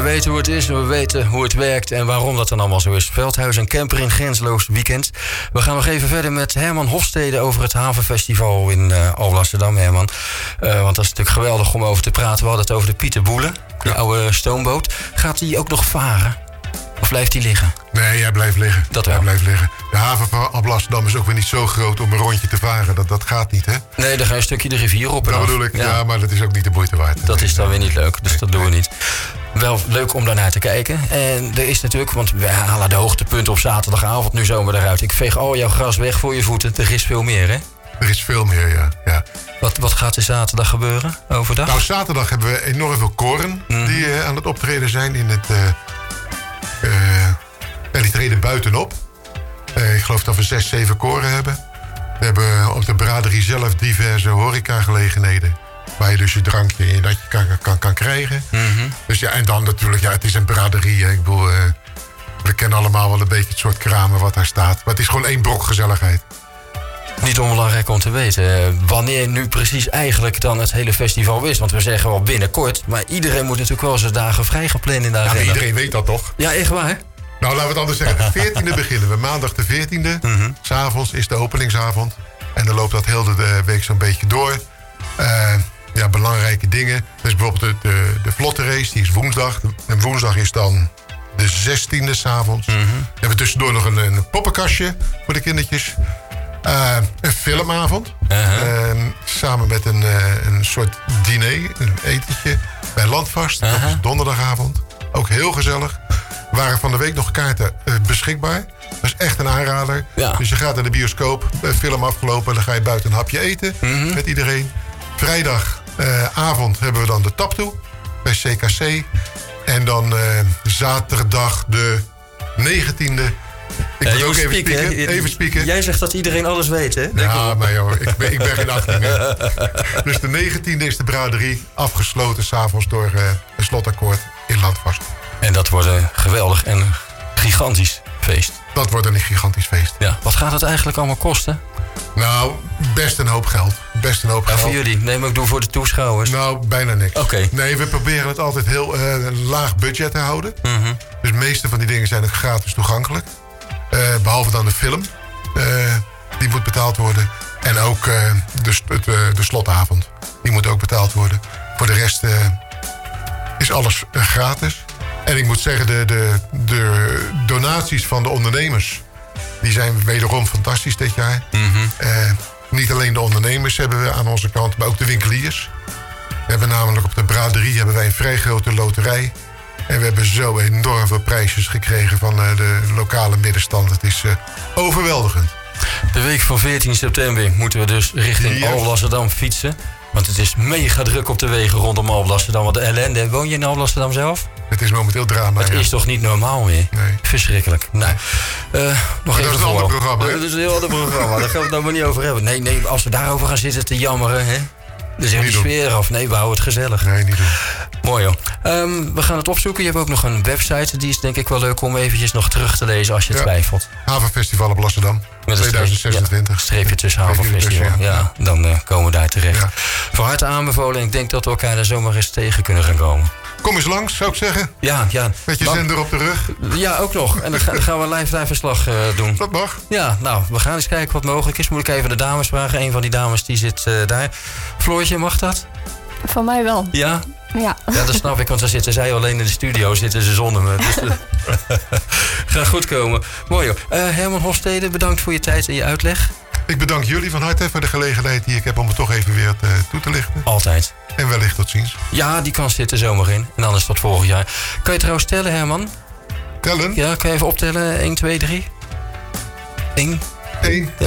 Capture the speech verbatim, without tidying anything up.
weten hoe het is, we weten hoe het werkt en waarom dat dan allemaal zo is. Veldhuis en Camper in Grenzeloos weekend. We gaan nog even verder met Herman Hofstede over het Havenfestival in uh, Alblasserdam, Herman. Uh, want dat is natuurlijk geweldig om over te praten. We hadden het over de Pieter Boele, die ja. oude stoomboot. Gaat die ook nog varen? Of blijft die liggen? Nee, hij blijft liggen. Dat wel. Hij blijft liggen. De haven van Alblasserdam is ook weer niet zo groot om een rondje te varen. Dat, dat gaat niet, hè? Nee, dan ga je een stukje de rivier op en Dat af. bedoel ik, ja. ja, maar dat is ook niet de moeite waard. Dat is dan nee, weer niet leuk, dus nee, dat doen nee. we niet. Wel leuk om daarnaar te kijken. En er is natuurlijk, want we halen de hoogtepunten op zaterdagavond nu zomaar eruit. Ik veeg al jouw gras weg voor je voeten. Er is veel meer, hè? Er is veel meer, ja. ja. Wat, wat gaat er zaterdag gebeuren, overdag? Nou, zaterdag hebben we enorm veel koren Mm. die uh, aan het optreden zijn in het... Uh, uh, ja, die treden buitenop. Uh, ik geloof dat we zes, zeven koren hebben. We hebben op de braderie zelf diverse horecagelegenheden. Waar je dus je drankje en dat je kan, kan, kan krijgen. Mm-hmm. Dus ja, en dan natuurlijk, ja, het is een braderie. Hè. Ik bedoel, uh, we kennen allemaal wel een beetje het soort kramen wat daar staat. Maar het is gewoon één brok gezelligheid. Niet onbelangrijk om te weten wanneer nu precies eigenlijk dan het hele festival is. Want we zeggen wel binnenkort, maar iedereen moet natuurlijk wel zijn dagen vrij gepland in de agenda. Ja, maar iedereen weet dat toch? Ja, echt waar? Nou, laten we het anders zeggen. De veertiende beginnen we. Maandag de veertiende. Mm-hmm. 's Avonds is de openingsavond. En dan loopt dat heel de week zo'n beetje door. Uh, ja, belangrijke dingen. Dus bijvoorbeeld de, de, de vlotte race, die is woensdag. En woensdag is dan de zestiende 's avonds. Mm-hmm. We hebben tussendoor nog een, een poppenkastje voor de kindertjes. Uh, een filmavond. Uh-huh. Uh, samen met een, uh, een soort diner, een etentje bij Landvast. Uh-huh. Dat is donderdagavond. Ook heel gezellig. Waren van de week nog kaarten uh, beschikbaar. Dat is echt een aanrader. Ja. Dus je gaat naar de bioscoop, uh, film afgelopen... dan ga je buiten een hapje eten Mm-hmm. met iedereen. Vrijdagavond uh, hebben we dan de taptoe bij C K C. En dan uh, zaterdag de negentiende... Ik Ja, moet je ook moet even spieken, spieken. hè? Even spieken. Jij zegt dat iedereen alles weet, hè? Denk Ja, wel. maar joh, ik ben, ik ben geen achttien. Hè. Dus de negentiende is de braderie afgesloten... 's avonds door uh, een slotakkoord in Landvast. En dat wordt een geweldig en gigantisch feest. Dat wordt een gigantisch feest. Ja. Wat gaat het eigenlijk allemaal kosten? Nou, best een hoop geld. Best een hoop Ja, geld. voor jullie. Nee, maar ik doe voor de toeschouwers. Nou, bijna niks. Oké. Okay. Nee, we proberen het altijd heel uh, laag budget te houden. Mm-hmm. Dus de meeste van die dingen zijn ook gratis toegankelijk. Uh, behalve dan de film. Uh, die moet betaald worden. En ook uh, de, de, de slotavond. Die moet ook betaald worden. Voor de rest uh, is alles uh, gratis. En ik moet zeggen, de, de, de donaties van de ondernemers... die zijn wederom fantastisch dit jaar. Mm-hmm. Uh, niet alleen de ondernemers hebben we aan onze kant... maar ook de winkeliers. We hebben namelijk op de braderie hebben wij een vrij grote loterij... En we hebben zo enorm veel prijsjes gekregen van uh, de lokale middenstand. Het is uh, overweldigend. De week van veertien september moeten we dus richting Yes. Alblasserdam fietsen. Want het is mega druk op de wegen rondom Alblasserdam. Wat de ellende. Woon je in Alblasserdam zelf? Het is momenteel drama. Het ja. is toch niet normaal meer? Nee. Verschrikkelijk. Nou, uh, nog dat even is een ander voor. programma, hè? Dat is een heel ander programma. Daar gaan we het nou maar niet over hebben. Nee, nee, als we daarover gaan zitten te jammeren, hè? Dan is die Niet doen. sfeer af. Nee, we houden het gezellig. Nee, niet doen. Mooi hoor. Um, we gaan het opzoeken. Je hebt ook nog een website. Die is denk ik wel leuk om eventjes nog terug te lezen als je Ja. twijfelt. Havenfestival op Amsterdam. Met een tweeduizend zesentwintig. Ja, streepje tussen Streepje Havenfestival. tussen, Ja, ja. dan uh, komen we daar terecht. Ja. Van harte aanbevolen. Ik denk dat we elkaar daar zomaar eens tegen kunnen gaan komen. Kom eens langs, zou ik zeggen. Ja, ja. Met je Dan- zender op de rug. Ja, ook nog. En dan, ga- dan gaan we een live live verslag uh, doen. Dat mag. Ja, nou, we gaan eens kijken wat mogelijk is. Moet ik even de dames vragen. Een van die dames die zit uh, daar. Floortje, mag dat? Van mij wel. Ja? Ja. Ja, dat snap ik, want dan zitten zij alleen in de studio, zitten ze zonder me. Dus uh, gaat goed komen. Mooi hoor. Uh, Herman Hofstede, bedankt voor je tijd en je uitleg. Ik bedank jullie van harte voor de gelegenheid die ik heb om het toch even weer te, toe te lichten. Altijd. En wellicht tot ziens. Ja, die kans zit er zomaar in. En anders tot volgend jaar. Kan je trouwens tellen, Herman? Tellen. Ja, kan je even optellen? één, twee, drie? één. één. Ja,